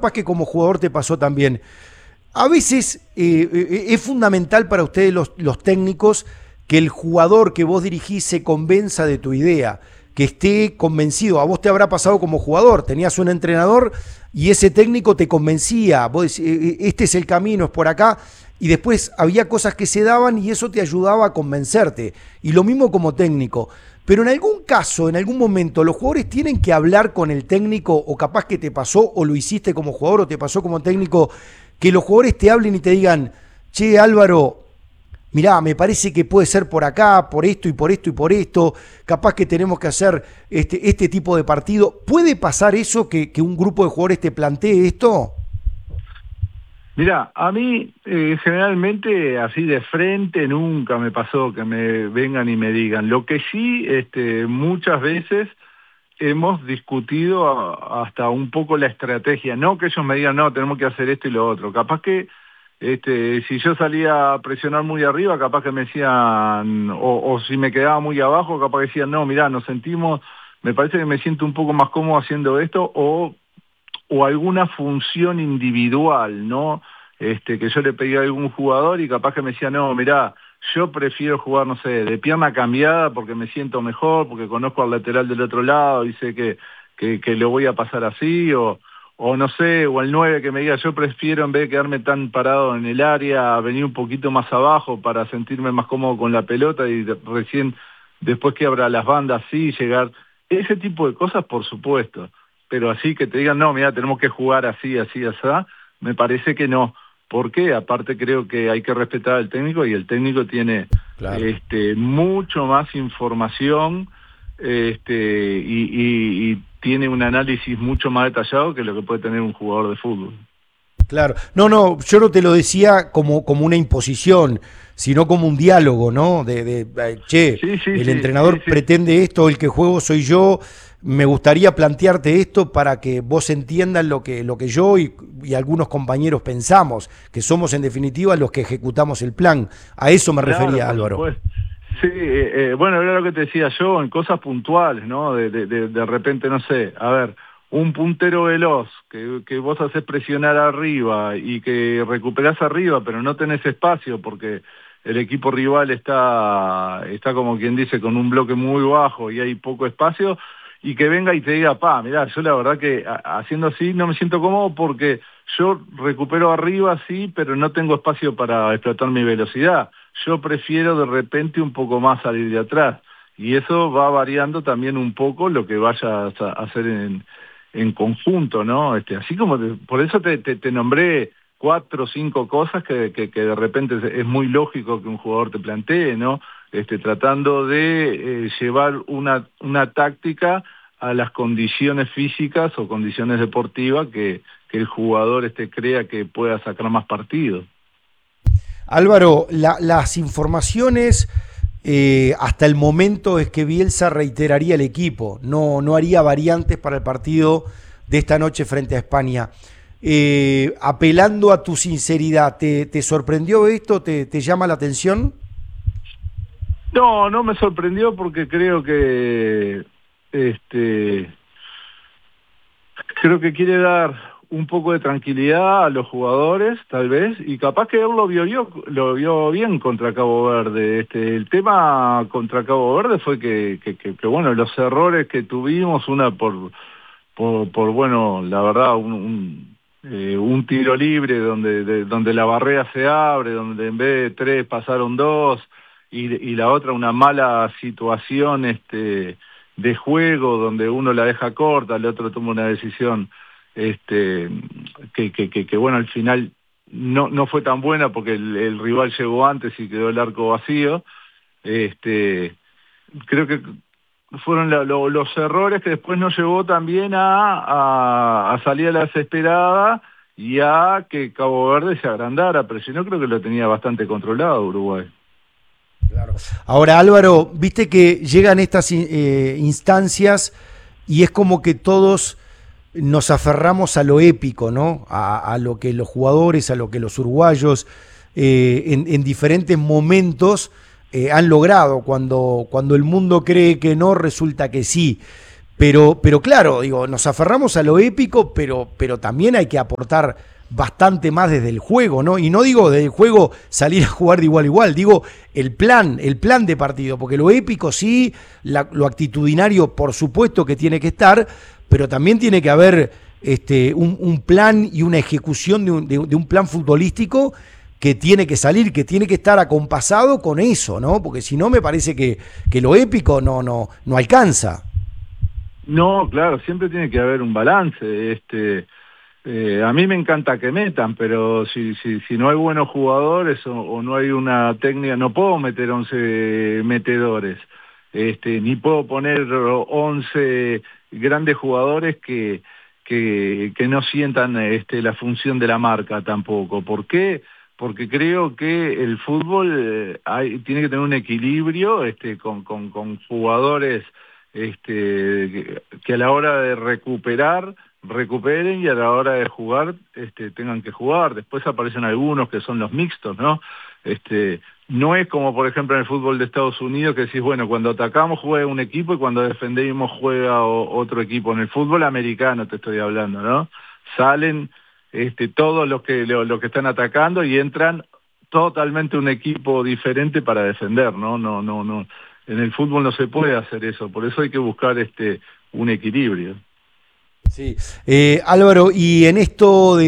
capaz que como jugador te pasó también. A veces es fundamental para ustedes los técnicos que el jugador que vos dirigís se convenza de tu idea, que esté convencido. A vos te habrá pasado como jugador, tenías un entrenador y ese técnico te convencía, vos decís, este es el camino, es por acá, y después había cosas que se daban y eso te ayudaba a convencerte. Y lo mismo como técnico. Pero en algún caso, en algún momento, los jugadores tienen que hablar con el técnico, o capaz que te pasó, o lo hiciste como jugador, o te pasó como técnico, que los jugadores te hablen y te digan, che, Álvaro, mirá, me parece que puede ser por acá, por esto y por esto y por esto, capaz que tenemos que hacer este tipo de partido. ¿Puede pasar eso, que un grupo de jugadores te plantee esto? Mirá, a mí generalmente así de frente nunca me pasó que me vengan y me digan. Lo que sí, muchas veces hemos discutido hasta un poco la estrategia, no que ellos me digan, no, tenemos que hacer esto y lo otro. Capaz que si yo salía a presionar muy arriba, capaz que me decían, o si me quedaba muy abajo, capaz que decían, no, mirá, nos sentimos, me parece que me siento un poco más cómodo haciendo esto, o alguna función individual, ¿no? Que yo le pedí a algún jugador y capaz que me decía, no, mirá, yo prefiero jugar, no sé, de pierna cambiada porque me siento mejor, porque conozco al lateral del otro lado y sé que lo voy a pasar así, o no sé, o el 9 que me diga, yo prefiero en vez de quedarme tan parado en el área, venir un poquito más abajo para sentirme más cómodo con la pelota y recién después que abra las bandas, sí, llegar. Ese tipo de cosas, por supuesto. Pero así que te digan, no, mira, tenemos que jugar así, así, así, me parece que no. ¿Por qué? Aparte creo que hay que respetar al técnico y el técnico tiene Claro. mucho más información y tiene un análisis mucho más detallado que lo que puede tener un jugador de fútbol. Claro, no, no, yo no te lo decía como una imposición, sino como un diálogo, ¿no? Che, Sí, sí, el sí, sí, entrenador sí. pretende esto, el que juego soy yo, me gustaría plantearte esto para que vos entiendas lo que yo y algunos compañeros pensamos, que somos en definitiva los que ejecutamos el plan. A eso me Claro, refería, por Álvaro. supuesto. Sí, bueno, era lo que te decía yo, en cosas puntuales, ¿no? De repente, no sé, a ver, un puntero veloz que vos haces presionar arriba y que recuperás arriba, pero no tenés espacio porque el equipo rival está como quien dice, con un bloque muy bajo y hay poco espacio, y que venga y te diga, mirá, yo la verdad que haciendo así no me siento cómodo porque yo recupero arriba, sí, pero no tengo espacio para explotar mi velocidad. Yo prefiero de repente un poco más salir de atrás. Y eso va variando también un poco lo que vayas a hacer en conjunto, ¿no? Así como, por eso te nombré 4 o 5 cosas que de repente es muy lógico que un jugador te plantee, ¿no? Tratando de llevar una táctica a las condiciones físicas o condiciones deportivas que el jugador crea que pueda sacar más partido. Álvaro, las informaciones hasta el momento es que Bielsa reiteraría el equipo, no haría variantes para el partido de esta noche frente a España. Apelando a tu sinceridad, ¿te sorprendió esto? ¿Te llama la atención? No, no me sorprendió porque creo que quiere dar un poco de tranquilidad a los jugadores, tal vez, y capaz que él lo vio bien contra Cabo Verde. El tema contra Cabo Verde fue que, bueno, los errores que tuvimos, una por bueno, la verdad, un tiro libre donde la barrera se abre, donde en vez de 3 pasaron 2, y la otra una mala situación de juego, donde uno la deja corta, el otro toma una decisión que bueno, al final no fue tan buena porque el rival llegó antes y quedó el arco vacío. Creo que fueron los errores que después nos llevó también a salir a la desesperada y a que Cabo Verde se agrandara, pero si no creo que lo tenía bastante controlado Uruguay. Claro. Ahora, Álvaro, viste que llegan estas instancias y es como que todos nos aferramos a lo épico, ¿no? A lo que los jugadores, a lo que los uruguayos en diferentes momentos han logrado. Cuando el mundo cree que no, resulta que sí. pero claro, digo, nos aferramos a lo épico, pero también hay que aportar bastante más desde el juego, ¿no? Y no digo desde el juego salir a jugar de igual a igual, digo el plan de partido, porque lo épico sí, lo actitudinario por supuesto que tiene que estar, pero también tiene que haber un plan y una ejecución de un plan futbolístico que tiene que salir, que tiene que estar acompasado con eso, ¿no? Porque si no me parece que lo épico no alcanza. No, claro, siempre tiene que haber un balance. A mí me encanta que metan, pero si no hay buenos jugadores o no hay una técnica, no puedo meter 11 metedores, ni puedo poner 11 grandes jugadores que no sientan la función de la marca tampoco. ¿Por qué? Porque creo que el fútbol tiene que tener un equilibrio con jugadores que a la hora de recuperen y a la hora de jugar tengan que jugar. Después aparecen algunos que son los mixtos, ¿no? No es como por ejemplo en el fútbol de Estados Unidos que decís, bueno, cuando atacamos juega un equipo y cuando defendemos juega otro equipo. En el fútbol americano te estoy hablando, ¿no? Salen todos los que están atacando y entran totalmente un equipo diferente para defender, ¿no? No. En el fútbol no se puede hacer eso, por eso hay que buscar un equilibrio. Sí, Álvaro, y en esto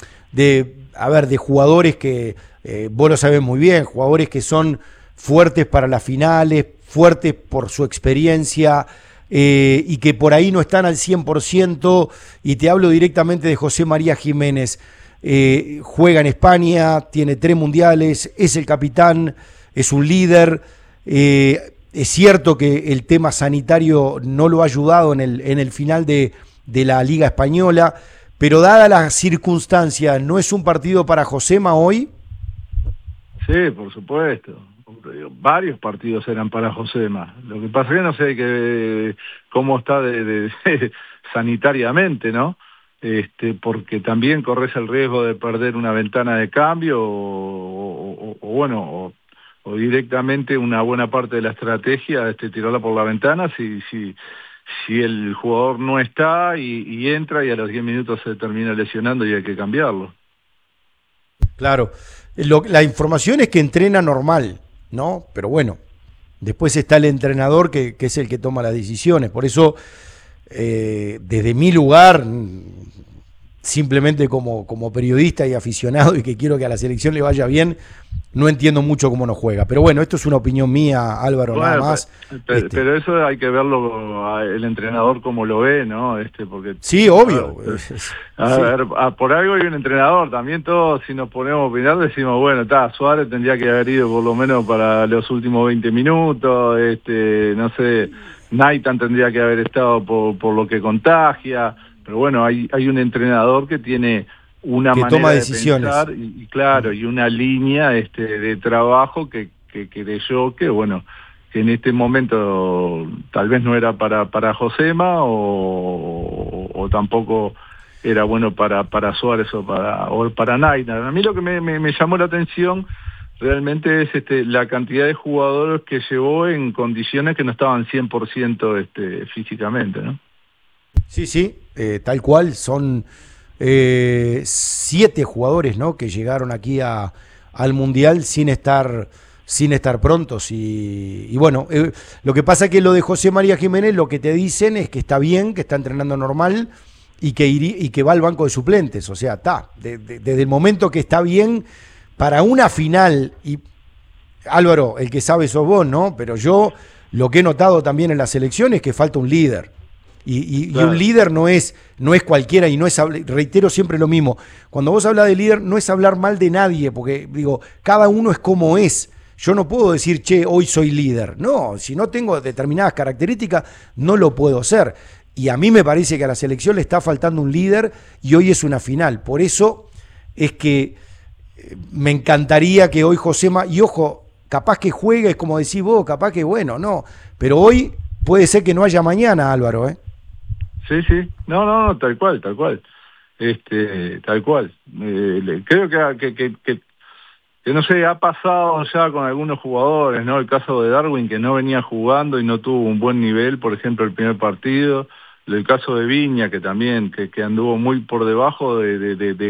de jugadores que vos lo sabés muy bien, jugadores que son fuertes para las finales, fuertes por su experiencia y que por ahí no están al 100%, y te hablo directamente de José María Jiménez. Juega en España, tiene 3 mundiales, es el capitán, es un líder. Es cierto que el tema sanitario no lo ha ayudado en el final de la Liga Española, pero dada las circunstancias, ¿no es un partido para Josema hoy? Sí, por supuesto. Varios partidos eran para Josema. Lo que pasa es que no sé cómo está sanitariamente, ¿no? Porque también corres el riesgo de perder una ventana de cambio o directamente una buena parte de la estrategia, tirarla por la ventana si el jugador no está y entra y a los 10 minutos se termina lesionando y hay que cambiarlo. Claro, la información es que entrena normal, ¿no? Pero bueno, después está el entrenador que es el que toma las decisiones. Por eso, desde mi lugar, simplemente como periodista y aficionado y que quiero que a la selección le vaya bien, no entiendo mucho cómo nos juega. Pero bueno, esto es una opinión mía, Álvaro, bueno, nada más. Pero eso hay que verlo, el entrenador como lo ve, ¿no? Porque sí, obvio. A ver, por algo hay un entrenador. También todos, si nos ponemos a opinar, decimos, bueno, Suárez tendría que haber ido por lo menos para los últimos 20 minutos, no sé, Naitan tendría que haber estado por lo que contagia. Pero bueno, hay un entrenador que tiene una manera toma de decisiones. pensar y claro, y una línea de trabajo que creyó que, bueno, que en este momento tal vez no era para Josema o tampoco era bueno para Suárez o para Naina. A mí lo que me llamó la atención realmente es la cantidad de jugadores que llevó en condiciones que no estaban 100% físicamente, ¿no? Sí, tal cual, son 7 jugadores, ¿no?, que llegaron aquí al Mundial sin estar prontos y bueno, lo que pasa es que lo de José María Jiménez lo que te dicen es que está bien, que está entrenando normal y que va al banco de suplentes, o sea, desde el momento que está bien para una final, y Álvaro, el que sabe sos vos, ¿no? Pero yo lo que he notado también en la selección es que falta un líder. Claro. Y un líder no es cualquiera, y no es, reitero siempre lo mismo, cuando vos hablas de líder no es hablar mal de nadie, porque digo, cada uno es como es. Yo no puedo decir, che, hoy soy líder. No, si no tengo determinadas características, no lo puedo ser. Y a mí me parece que a la selección le está faltando un líder y hoy es una final. Por eso es que me encantaría que hoy Josema, y ojo, capaz que juegue, como decís vos, capaz que bueno, no, pero hoy puede ser que no haya mañana, Álvaro, ¿eh? Sí, no, tal cual. Tal cual. Creo que no sé, ha pasado ya con algunos jugadores, ¿no? El caso de Darwin, que no venía jugando y no tuvo un buen nivel, por ejemplo, el primer partido. el caso de Viña, que también, que anduvo muy por debajo de